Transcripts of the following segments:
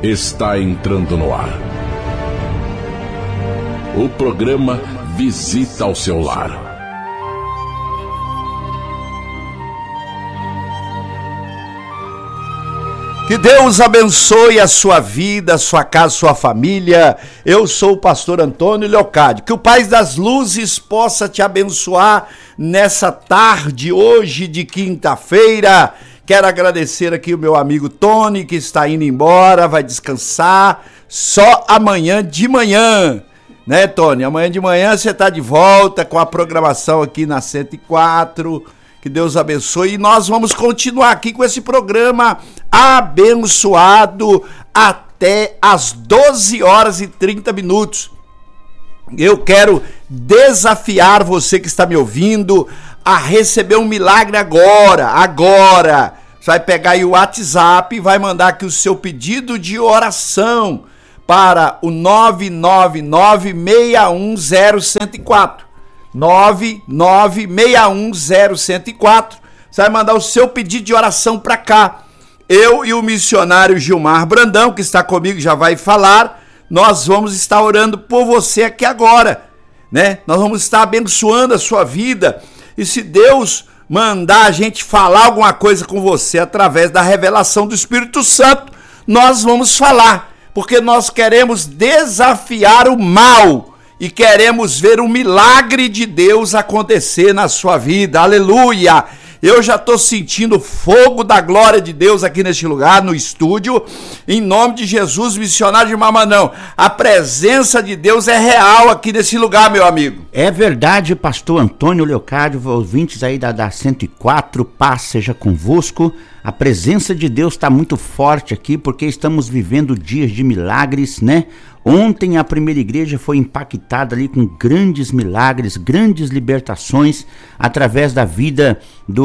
está entrando no ar. O programa Visita ao Seu Lar. Que Deus abençoe a sua vida, a sua casa, a sua família. Eu sou o pastor Antônio Leocádio. Que o Pai das Luzes possa te abençoar nessa tarde, hoje de quinta-feira. Quero agradecer aqui o meu amigo Tony, que está indo embora, vai descansar só amanhã de manhã. Né, Tony? Amanhã de manhã você está de volta com a programação aqui na 104. Que Deus abençoe. E nós vamos continuar aqui com esse programa abençoado até às 12 horas e 30 minutos. Eu quero desafiar você que está me ouvindo a receber um milagre agora. Você vai pegar aí o WhatsApp e vai mandar aqui o seu pedido de oração para o 999-610-104. 99610-104. Você vai mandar o seu pedido de oração para cá. Eu e o missionário Gilmar Brandão, que está comigo, já vai falar. Nós vamos estar orando por você aqui agora, né? Nós vamos estar abençoando a sua vida. E se Deus mandar a gente falar alguma coisa com você através da revelação do Espírito Santo, nós vamos falar, porque nós queremos desafiar o mal e queremos ver o milagre de Deus acontecer na sua vida. Aleluia! Eu já estou sentindo o fogo da glória de Deus aqui neste lugar, no estúdio. Em nome de Jesus, missionário de Mamanão, a presença de Deus é real aqui nesse lugar, meu amigo. É verdade, pastor Antônio Leocádio, ouvintes aí da 104, paz seja convosco. A presença de Deus está muito forte aqui, porque estamos vivendo dias de milagres, né? Ontem a primeira igreja foi impactada ali com grandes milagres, grandes libertações, através da vida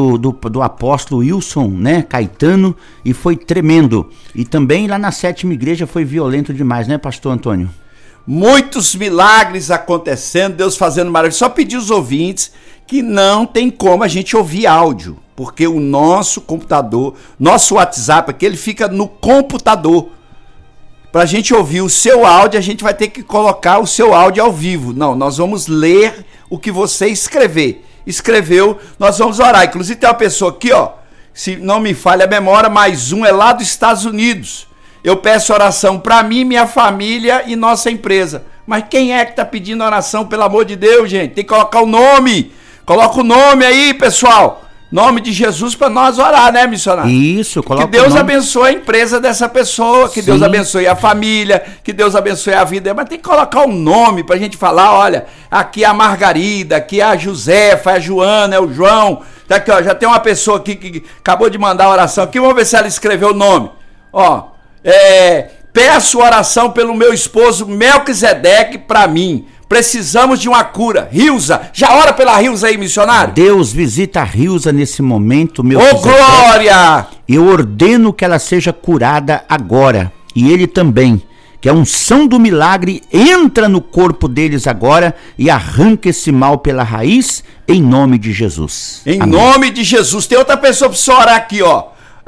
do apóstolo Wilson, né, Caetano, e foi tremendo. E também lá na sétima igreja foi violento demais, né, pastor Antônio? Muitos milagres acontecendo, Deus fazendo maravilha. Só pedir aos ouvintes que não tem como a gente ouvir áudio, porque o nosso computador, nosso WhatsApp aqui, ele fica no computador. Para a gente ouvir o seu áudio, a gente vai ter que colocar o seu áudio ao vivo. Não, nós vamos ler o que você escrever. Escreveu, nós vamos orar. Inclusive tem uma pessoa aqui, ó, se não me falha a memória, mais um é lá dos Estados Unidos. Eu peço oração para mim, minha família e nossa empresa. Mas quem é que está pedindo oração, pelo amor de Deus, gente? Tem que colocar o nome. Coloca o nome aí, pessoal. Nome de Jesus para nós orar, né, missionário? Isso, coloca que Deus abençoe a empresa dessa pessoa, que Deus abençoe a família, que Deus abençoe a vida. Mas tem que colocar um nome pra gente falar, olha, aqui é a Margarida, aqui é a Josefa, é a Joana, é o João. Tá aqui, ó, já tem uma pessoa aqui que acabou de mandar a oração aqui, vamos ver se ela escreveu o nome. Ó, peço oração pelo meu esposo Melquisedeque pra mim. Precisamos de uma cura. Rilza, já ora pela Rilza aí, missionário? Deus visita a Rilza nesse momento, meu Deus. Ô, glória! Eu ordeno que ela seja curada agora. E ele também, que a unção do milagre entra no corpo deles agora e arranca esse mal pela raiz, em nome de Jesus. Em nome de Jesus. Tem outra pessoa para você orar aqui, ó.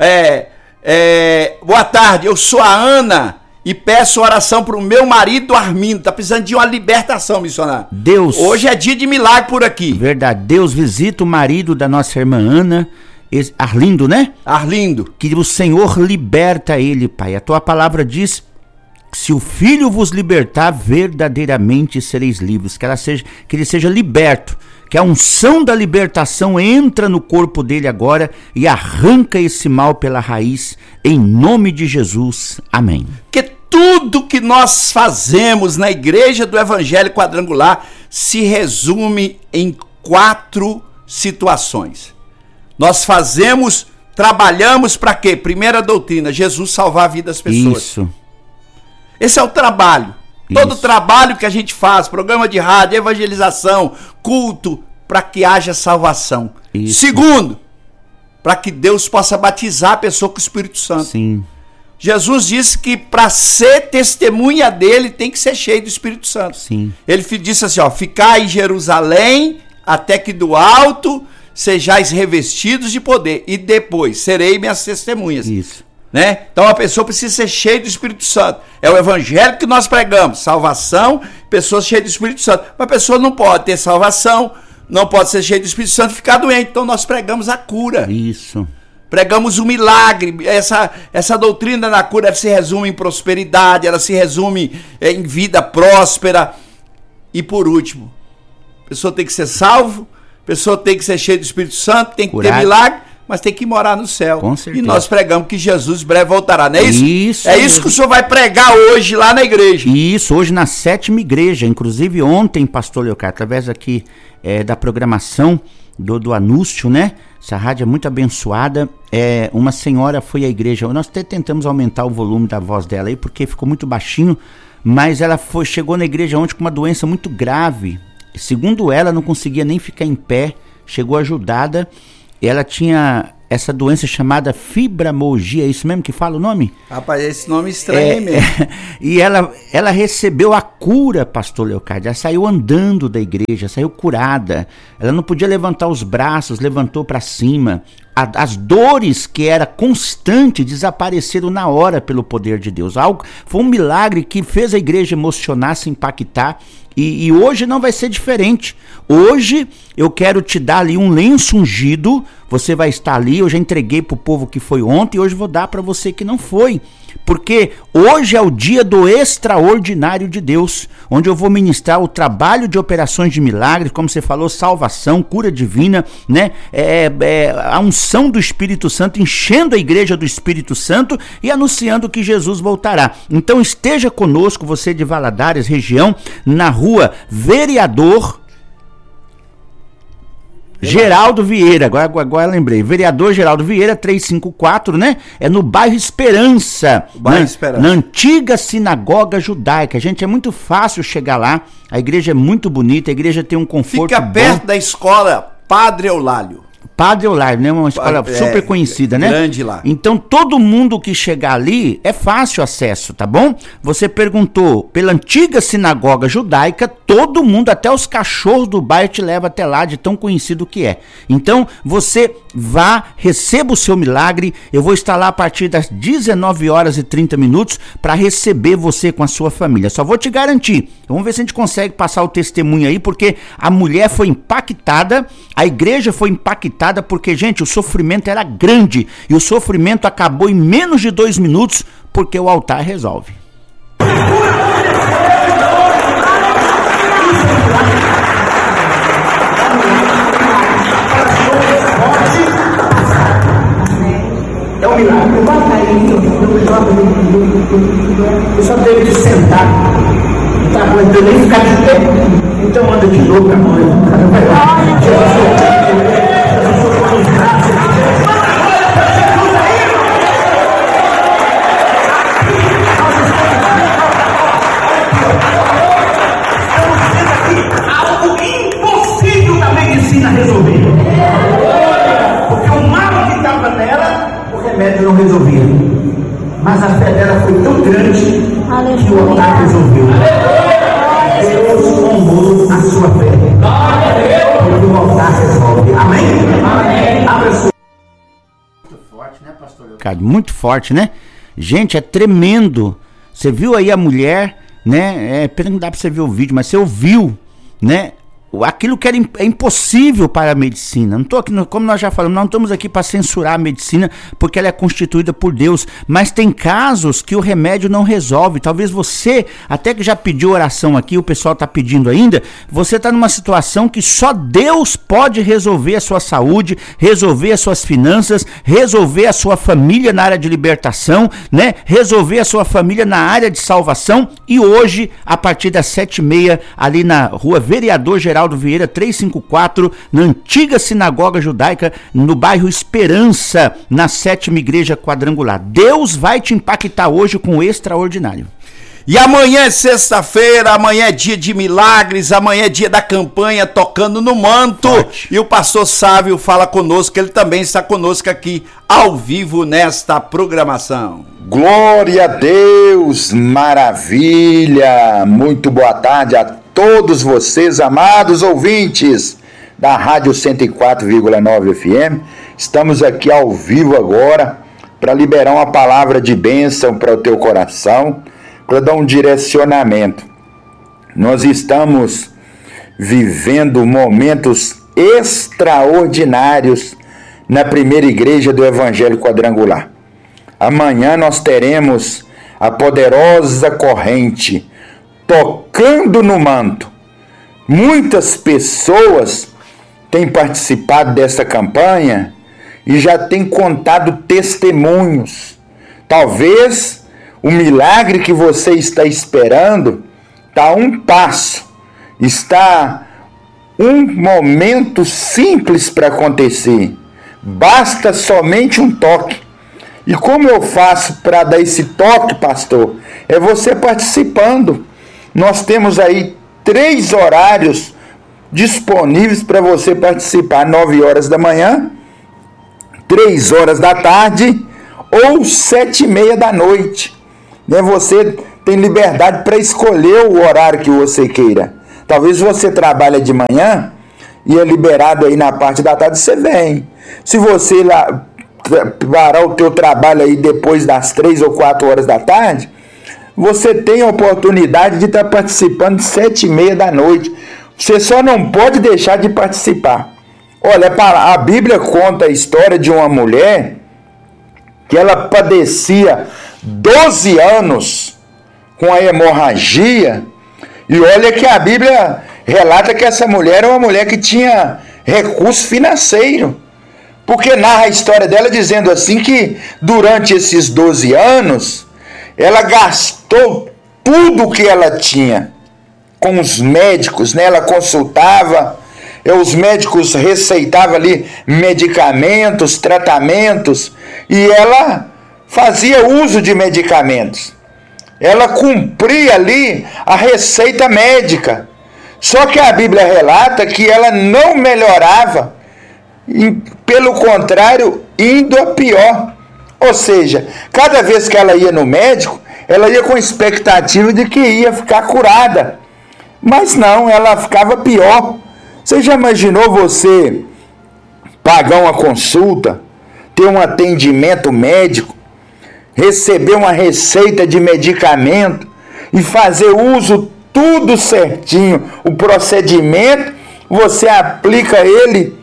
Boa tarde, eu sou a Ana. E peço oração para o meu marido Armindo. Tá precisando de uma libertação, missionário. Deus. Hoje é dia de milagre por aqui. Verdade. Deus visita o marido da nossa irmã Ana. Arlindo, né? Arlindo. Que o Senhor liberta ele, Pai. A tua palavra diz: se o Filho vos libertar, verdadeiramente sereis livres. Que ele seja liberto. Que a unção da libertação entra no corpo dele agora e arranca esse mal pela raiz, em nome de Jesus. Amém. Que tudo que nós fazemos na Igreja do Evangelho Quadrangular se resume em 4 situações. Nós trabalhamos para quê? Primeira doutrina, Jesus salvar a vida das pessoas. Isso. Esse é o trabalho. Todo trabalho que a gente faz, programa de rádio, evangelização, culto, para que haja salvação. Isso. Segundo, para que Deus possa batizar a pessoa com o Espírito Santo. Sim. Jesus disse que para ser testemunha dele tem que ser cheio do Espírito Santo. Sim. Ele disse assim, ó, ficai em Jerusalém até que do alto sejais revestidos de poder e depois serei minhas testemunhas. Isso. né? Então a pessoa precisa ser cheia do Espírito Santo. É o evangelho que nós pregamos, salvação, pessoas cheias do Espírito Santo. Mas a pessoa não pode ter salvação, não pode ser cheia do Espírito Santo e ficar doente. Então nós pregamos a cura. Isso. Pregamos o milagre. Essa doutrina da cura, ela se resume em prosperidade, ela se resume em vida próspera. E por último, a pessoa tem que ser salvo, a pessoa tem que ser cheia do Espírito Santo, tem que ter milagre, mas tem que morar no céu. Com certeza. E nós pregamos que Jesus breve voltará, não é isso? Isso é isso que o senhor vai pregar hoje lá na igreja. Isso, hoje na 7ª igreja. Inclusive ontem, pastor Leocádio, através aqui da programação do anúncio, né? Essa rádio é muito abençoada. Uma senhora foi à igreja. Nós até tentamos aumentar o volume da voz dela aí, porque ficou muito baixinho. Mas ela chegou na igreja ontem com uma doença muito grave. Segundo ela, não conseguia nem ficar em pé. Chegou ajudada. Ela tinha essa doença chamada fibromialgia, é isso mesmo que fala o nome? Rapaz, esse nome estranho mesmo. E ela recebeu a cura, pastor Leocádio. Ela saiu andando da igreja, saiu curada. Ela não podia levantar os braços, levantou para cima. As dores que era constante desapareceram na hora pelo poder de Deus. Foi um milagre que fez a igreja emocionar, se impactar. E hoje não vai ser diferente. Hoje eu quero te dar ali um lenço ungido. Você vai estar ali. Eu já entreguei para o povo que foi ontem. E hoje vou dar para você que não foi. Porque hoje é o dia do extraordinário de Deus, onde eu vou ministrar o trabalho de operações de milagres, como você falou, salvação, cura divina, né? A unção do Espírito Santo, enchendo a igreja do Espírito Santo e anunciando que Jesus voltará. Então esteja conosco, você de Valadares, região, na rua Vereador Geraldo Vieira, agora lembrei, vereador Geraldo Vieira, 354, né? É no bairro Esperança, na antiga sinagoga judaica. Gente, é muito fácil chegar lá, a igreja é muito bonita, a igreja tem um conforto bom. Fica perto da escola Padre Eulálio. Padre Eulálio, né? Uma escola super conhecida, né? Grande lá. Então, todo mundo que chegar ali é fácil acesso, tá bom? Você perguntou pela antiga sinagoga judaica, todo mundo, até os cachorros do bairro te leva até lá, de tão conhecido que é. Então, você vá, receba o seu milagre. Eu vou estar lá a partir das 19h30 para receber você com a sua família. Só vou te garantir. Vamos ver se a gente consegue passar o testemunho aí, porque a mulher foi impactada, a igreja foi impactada, porque, gente, o sofrimento era grande e o sofrimento acabou em menos de 2 minutos, porque o altar resolve. É um milagre. Eu só tenho que sentar. Não está aguentando nem ficar de pé. Então anda de novo para nós. Algo impossível da medicina resolver. Porque o mal que estava nela, o remédio não resolvia. Mas a fé dela foi tão grande que o altar resolveu. Deus honrou a sua fé. Porque o altar resolve. Amém? Amém. Muito forte, né, pastor Leocádio? Muito forte, né? Gente, é tremendo. Você viu aí a mulher, né? Pena que não dá pra você ver o vídeo, mas você ouviu, né? Aquilo que é impossível para a medicina. Não tô aqui, como nós já falamos, não estamos aqui para censurar a medicina, porque ela é constituída por Deus. Mas tem casos que o remédio não resolve. Talvez você, até que já pediu oração aqui, o pessoal está pedindo ainda, você está numa situação que só Deus pode resolver a sua saúde, resolver as suas finanças, resolver a sua família na área de libertação, né? Resolver a sua família na área de salvação. E hoje, a partir das 7h30, ali na rua Vereador Geraldo Vieira, 354, na antiga sinagoga judaica, no bairro Esperança, na 7ª igreja quadrangular. Deus vai te impactar hoje com o extraordinário. E amanhã é sexta-feira, amanhã é dia de milagres, amanhã é dia da campanha Tocando no Manto. Forte. E o pastor Sávio fala conosco, ele também está conosco aqui ao vivo nesta programação. Glória a Deus, maravilha, muito boa tarde a todos vocês, amados ouvintes da Rádio 104,9 FM. Estamos aqui ao vivo agora para liberar uma palavra de bênção para o teu coração, para dar um direcionamento. Nós estamos vivendo momentos extraordinários na primeira igreja do Evangelho Quadrangular. Amanhã nós teremos a poderosa corrente tocando no manto. Muitas pessoas têm participado dessa campanha e já têm contado testemunhos. Talvez o milagre que você está esperando está a um passo, está um momento simples para acontecer. Basta somente um toque. E como eu faço para dar esse toque, pastor? É você participando. Nós temos aí 3 horários disponíveis para você participar: 9 horas da manhã, 3 horas da tarde ou 7h30 da noite. Você tem liberdade para escolher o horário que você queira. Talvez você trabalhe de manhã e é liberado aí na parte da tarde, você vem. Se você lá parar o teu trabalho aí depois das 3 ou 4 horas da tarde, você tem a oportunidade de estar participando de 7h30 da noite. Você só não pode deixar de participar. Olha, a Bíblia conta a história de uma mulher que ela padecia 12 anos com a hemorragia. E olha que a Bíblia relata que essa mulher era uma mulher que tinha recurso financeiro. Porque narra a história dela dizendo assim que durante esses 12 anos ela gastou tudo que ela tinha com os médicos, né? Ela consultava, os médicos receitavam ali medicamentos, tratamentos, e ela fazia uso de medicamentos. Ela cumpria ali a receita médica. Só que a Bíblia relata que ela não melhorava, e, pelo contrário, indo a pior. Ou seja, cada vez que ela ia no médico, ela ia com expectativa de que ia ficar curada. Mas não, ela ficava pior. Você já imaginou você pagar uma consulta, ter um atendimento médico, receber uma receita de medicamento e fazer uso tudo certinho, o procedimento, você aplica ele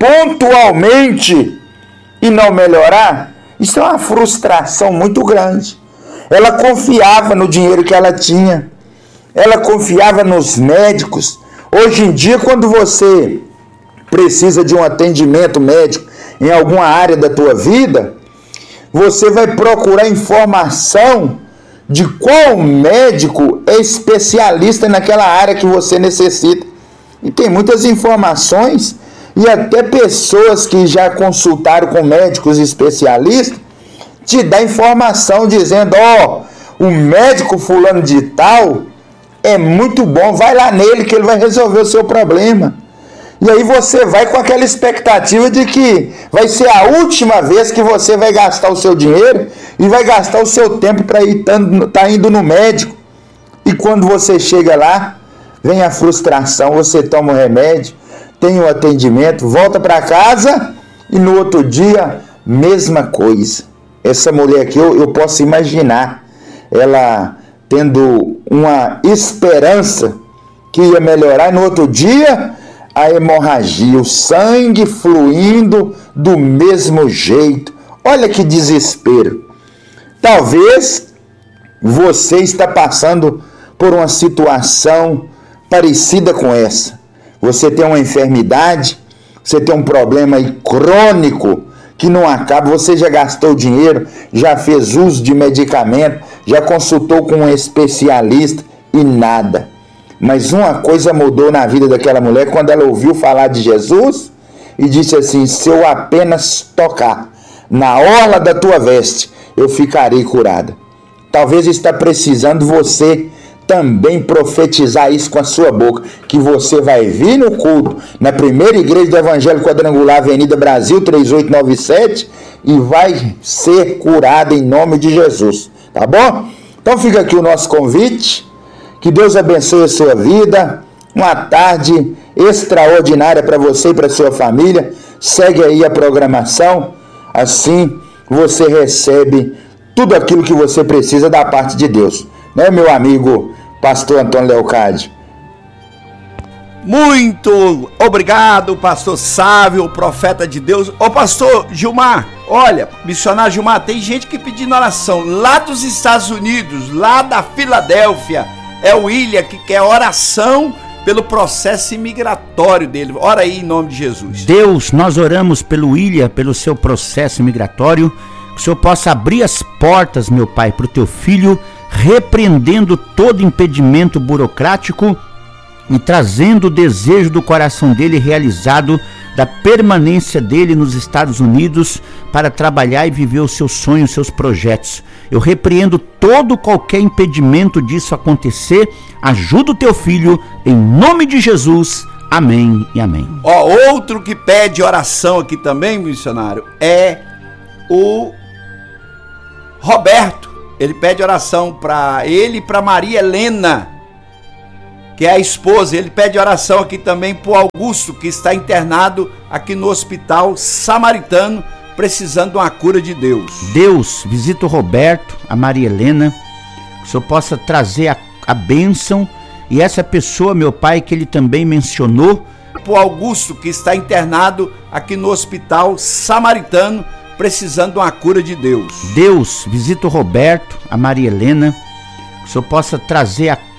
pontualmente e não melhorar? Isso é uma frustração muito grande. Ela confiava no dinheiro que ela tinha, ela confiava nos médicos. Hoje em dia, quando você precisa de um atendimento médico em alguma área da tua vida, você vai procurar informação de qual médico é especialista naquela área que você necessita. E tem muitas informações, e até pessoas que já consultaram com médicos especialistas te dá informação dizendo: o médico fulano de tal é muito bom, vai lá nele que ele vai resolver o seu problema. E aí você vai com aquela expectativa de que vai ser a última vez que você vai gastar o seu dinheiro e vai gastar o seu tempo para estar indo no médico. E quando você chega lá, vem a frustração, você toma um remédio, tem um atendimento, volta para casa e no outro dia, mesma coisa. Essa mulher aqui, eu posso imaginar ela tendo uma esperança que ia melhorar, e no outro dia a hemorragia, o sangue fluindo do mesmo jeito. Olha que desespero. Talvez você está passando por uma situação parecida com essa. Você tem uma enfermidade, você tem um problema aí crônico que não acaba, você já gastou dinheiro, já fez uso de medicamento, já consultou com um especialista e nada. Mas uma coisa mudou na vida daquela mulher quando ela ouviu falar de Jesus e disse assim: se eu apenas tocar na orla da tua veste, eu ficarei curada. Talvez está precisando você também profetizar isso com a sua boca, que você vai vir no culto, na primeira igreja do Evangelho Quadrangular, Avenida Brasil 3897, e vai ser curado em nome de Jesus, tá bom? Então fica aqui o nosso convite, que Deus abençoe a sua vida, uma tarde extraordinária para você e para sua família. Segue aí a programação, assim você recebe tudo aquilo que você precisa da parte de Deus. Né, meu amigo pastor Antônio Leocádio? Muito obrigado, pastor Sávio, profeta de Deus. Ô pastor Gilmar, olha, missionário Gilmar, tem gente que pedindo oração lá dos Estados Unidos, lá da Filadélfia. É o William que quer oração pelo processo imigratório dele. Ora aí em nome de Jesus. Deus, nós oramos pelo William, pelo seu processo migratório, que o Senhor possa abrir as portas, meu Pai, para o teu filho, repreendendo todo impedimento burocrático e trazendo o desejo do coração dele realizado da permanência dele nos Estados Unidos para trabalhar e viver os seus sonhos, os seus projetos. Eu repreendo qualquer impedimento disso acontecer. Ajuda o teu filho, em nome de Jesus. Amém e amém. Outro que pede oração aqui também, missionário, é o Roberto. Ele pede oração para ele e para Maria Helena, que é a esposa. Ele pede oração aqui também para o Augusto, que está internado aqui no Hospital Samaritano, precisando de uma cura de Deus. Deus, visita o Roberto, a Maria Helena, que o Senhor possa trazer a bênção, e essa pessoa, meu Pai, que ele também mencionou, para o Augusto, que está internado aqui no Hospital Samaritano, precisando de uma cura de Deus. Deus, visita o Roberto, a Maria Helena, que o Senhor possa trazer